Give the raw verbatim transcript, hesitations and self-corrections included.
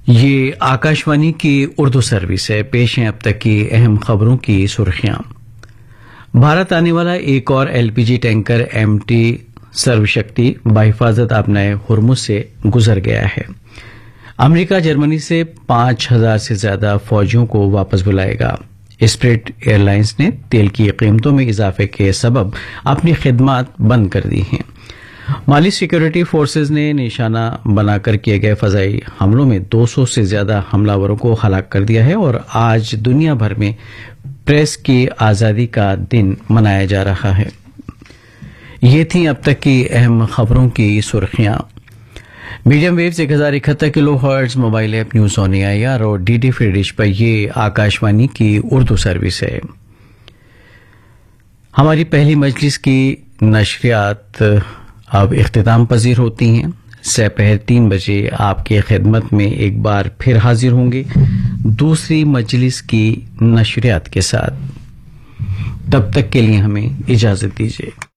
یہ آکاشوانی کی اردو سروس ہے. پیش ہیں اب تک کی اہم خبروں کی سرخیاں. بھارت آنے والا ایک اور ایل پی جی ٹینکر ایم ٹی سرو شکتی بحفاظت اپنے ہرمز سے گزر گیا ہے. امریکہ جرمنی سے پانچ ہزار سے زیادہ فوجیوں کو واپس بلائے گا. اسپرٹ ایئر لائنز نے تیل کی قیمتوں میں اضافے کے سبب اپنی خدمات بند کر دی ہیں. مالی سیکورٹی فورسز نے نشانہ بنا کر کیے گئے فضائی حملوں میں دو سو سے زیادہ حملہ وروں کو ہلاک کر دیا ہے اور آج دنیا بھر میں پریس کی آزادی کا دن منایا جا رہا ہے. یہ تھیں اب تک کی اہم خبروں کی سرخیاں. میڈیم ویوز ایک ہزار اکہتر کلو hertz mobile app news on a I R اور ڈی ڈی فری ڈش پر یہ آکاشوانی کی اردو سروس ہے. ہماری پہلی مجلس کی نشریات اب اختتام پذیر ہوتی ہیں. سپہر تین بجے آپ کی خدمت میں ایک بار پھر حاضر ہوں گے دوسری مجلس کی نشریات کے ساتھ. تب تک کے لیے ہمیں اجازت دیجیے.